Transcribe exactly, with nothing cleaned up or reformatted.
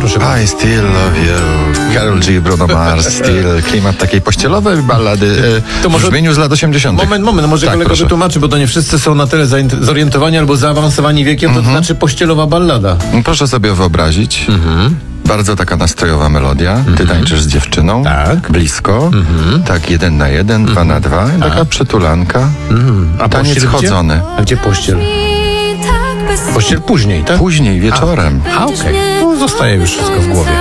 proszę bardzo. I still love you. Karol G, Bruno Mars, still. Klimat takiej pościelowej ballady To w może- brzmieniu z lat osiemdziesiątych. Moment, moment, może Tak, kolega proszę. wytłumaczy, bo to nie wszyscy są na tyle zain- zorientowani albo zaawansowani wiekiem, to, to znaczy pościelowa ballada. Proszę sobie wyobrazić. Mhm. Bardzo taka nastrojowa melodia. Ty tańczysz z dziewczyną. Tak. Blisko. Tak, jeden na jeden, dwa na dwa. Taka przytulanka. A Taniec pościel gdzie? chodzony. A gdzie pościel? Pościel później, tak? Później, wieczorem. A, okej. No, zostaje już wszystko w głowie.